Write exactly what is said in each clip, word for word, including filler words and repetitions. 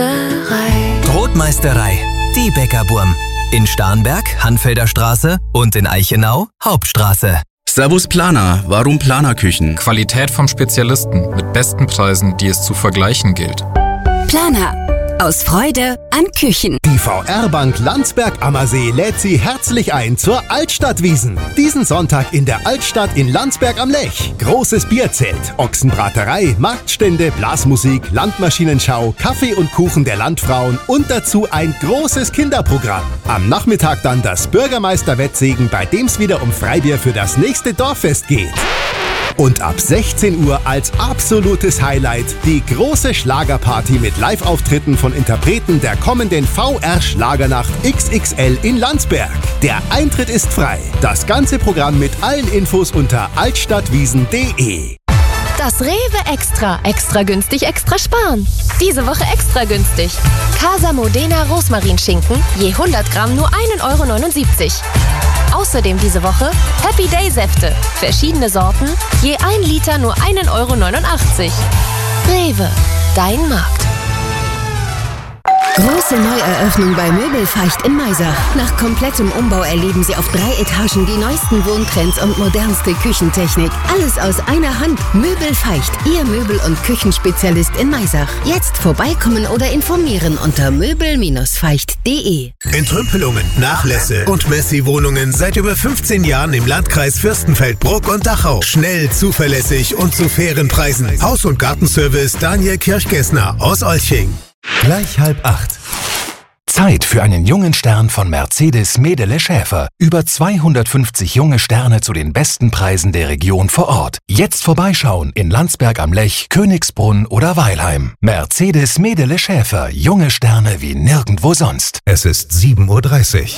Brotmeisterei. Brotmeisterei, die Bäckerburm. In Starnberg, Hanfelder Straße und in Eichenau, Hauptstraße. Servus Planer, warum Planerküchen? Qualität vom Spezialisten mit besten Preisen, die es zu vergleichen gilt. Planer. Aus Freude an Küchen. Die V R-Bank Landsberg-Ammersee lädt Sie herzlich ein zur Altstadtwiesn. Diesen Sonntag in der Altstadt in Landsberg am Lech. Großes Bierzelt, Ochsenbraterei, Marktstände, Blasmusik, Landmaschinenschau, Kaffee und Kuchen der Landfrauen und dazu ein großes Kinderprogramm. Am Nachmittag dann das Bürgermeister-Wettsegen, bei dem es wieder um Freibier für das nächste Dorffest geht. Und ab sechzehn Uhr als absolutes Highlight die große Schlagerparty mit Live-Auftritten von Interpreten der kommenden V R-Schlagernacht X X L in Landsberg. Der Eintritt ist frei. Das ganze Programm mit allen Infos unter altstadtwiesn punkt de. Das Rewe Extra. Extra günstig, extra sparen. Diese Woche extra günstig. Casa Modena Rosmarinschinken, je hundert Gramm nur ein Euro neunundsiebzig. Außerdem diese Woche Happy Day Säfte. Verschiedene Sorten, je ein Liter nur ein Euro neunundachtzig. Rewe, dein Markt. Große Neueröffnung bei Möbelfeicht in Maisach. Nach komplettem Umbau erleben Sie auf drei Etagen die neuesten Wohntrends und modernste Küchentechnik. Alles aus einer Hand. Möbelfeicht, Ihr Möbel- und Küchenspezialist in Maisach. Jetzt vorbeikommen oder informieren unter möbel feicht punkt de. Entrümpelungen, Nachlässe und Messi-Wohnungen seit über fünfzehn Jahren im Landkreis Fürstenfeldbruck und Dachau. Schnell, zuverlässig und zu fairen Preisen. Haus- und Gartenservice Daniel Kirchgessner aus Olching. Gleich halb acht. Zeit für einen jungen Stern von Mercedes Medele Schäfer. Über zweihundertfünfzig junge Sterne zu den besten Preisen der Region vor Ort. Jetzt vorbeischauen in Landsberg am Lech, Königsbrunn oder Weilheim. Mercedes Medele Schäfer. Junge Sterne wie nirgendwo sonst. Es ist sieben Uhr dreißig.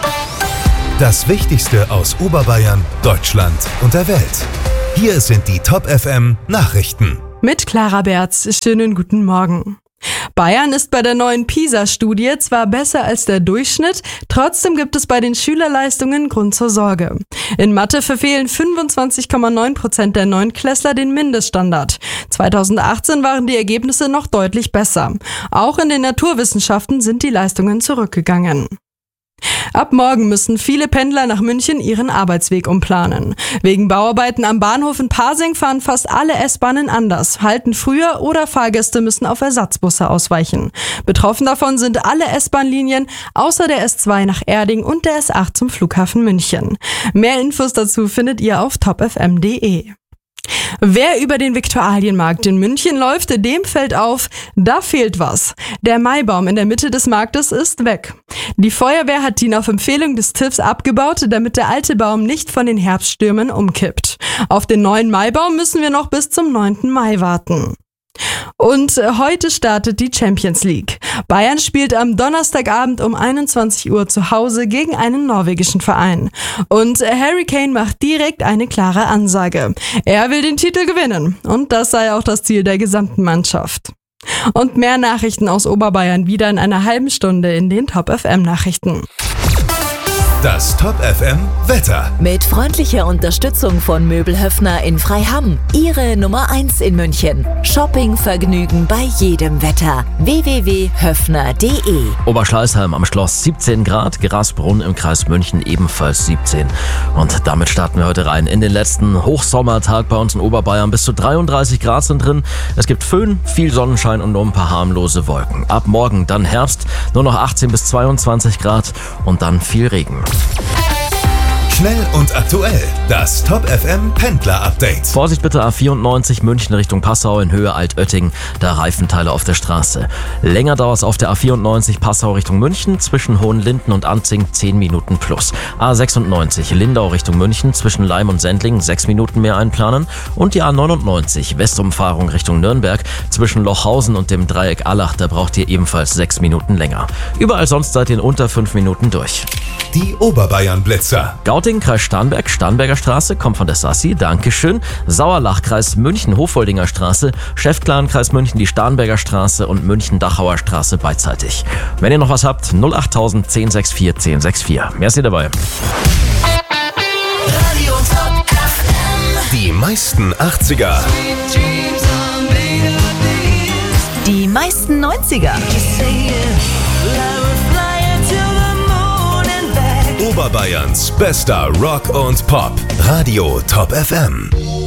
Das Wichtigste aus Oberbayern, Deutschland und der Welt. Hier sind die Top F M Nachrichten. Mit Clara Berz. Schönen guten Morgen. Bayern ist bei der neuen PISA-Studie zwar besser als der Durchschnitt, trotzdem gibt es bei den Schülerleistungen Grund zur Sorge. In Mathe verfehlen fünfundzwanzig Komma neun Prozent der Neunklässler den Mindeststandard. zweitausendachtzehn waren die Ergebnisse noch deutlich besser. Auch in den Naturwissenschaften sind die Leistungen zurückgegangen. Ab morgen müssen viele Pendler nach München ihren Arbeitsweg umplanen. Wegen Bauarbeiten am Bahnhof in Pasing fahren fast alle S-Bahnen anders, halten früher oder Fahrgäste müssen auf Ersatzbusse ausweichen. Betroffen davon sind alle S-Bahn-Linien außer der S zwei nach Erding und der S acht zum Flughafen München. Mehr Infos dazu findet ihr auf top f m punkt de. Wer über den Viktualienmarkt in München läuft, dem fällt auf, da fehlt was. Der Maibaum in der Mitte des Marktes ist weg. Die Feuerwehr hat ihn auf Empfehlung des T I Fs abgebaut, damit der alte Baum nicht von den Herbststürmen umkippt. Auf den neuen Maibaum müssen wir noch bis zum neunten Mai warten. Und heute startet die Champions League. Bayern spielt am Donnerstagabend um einundzwanzig Uhr zu Hause gegen einen norwegischen Verein. Und Harry Kane macht direkt eine klare Ansage. Er will den Titel gewinnen. Und das sei auch das Ziel der gesamten Mannschaft. Und mehr Nachrichten aus Oberbayern wieder in einer halben Stunde in den Top F M Nachrichten. Das Top F M Wetter. Mit freundlicher Unterstützung von Möbelhöfner in Freiham. Ihre Nummer eins in München. Shoppingvergnügen bei jedem Wetter. w w w punkt höfner punkt de. Oberschleißheim am Schloss siebzehn Grad, Grasbrunn im Kreis München ebenfalls siebzehn. Und damit starten wir heute rein in den letzten Hochsommertag bei uns in Oberbayern. Bis zu dreiunddreißig Grad sind drin. Es gibt Föhn, viel Sonnenschein und nur ein paar harmlose Wolken. Ab morgen dann Herbst, nur noch achtzehn bis zweiundzwanzig Grad und dann viel Regen. Schnell und aktuell. Das Top F M Pendler Update. Vorsicht bitte A vierundneunzig München Richtung Passau in Höhe Altötting. Da Reifenteile auf der Straße. Länger dauert es auf der A vierundneunzig Passau Richtung München zwischen Hohenlinden und Anzing zehn Minuten plus. A sechsundneunzig Lindau Richtung München zwischen Leim und Sendling sechs Minuten mehr einplanen. Und die A neunundneunzig Westumfahrung Richtung Nürnberg zwischen Lochhausen und dem Dreieck Allach. Da braucht ihr ebenfalls sechs Minuten länger. Überall sonst seid ihr in unter fünf Minuten durch. Die Oberbayern-Blitzer. Gauting, Kreis Starnberg, Starnberger Straße, kommt von der Sassi, Dankeschön. Sauerlach, Kreis München, Hoffoldinger Straße, Schäftlarn, Kreis München, die Starnberger Straße und München-Dachauer Straße beidseitig. Wenn ihr noch was habt, null achttausend zehn sechs vier zehn sechs vier. Merci dabei. Radio Top F M. Die meisten achtziger. Die meisten neunziger. Oberbayerns bester Rock und Pop. Radio Top F M.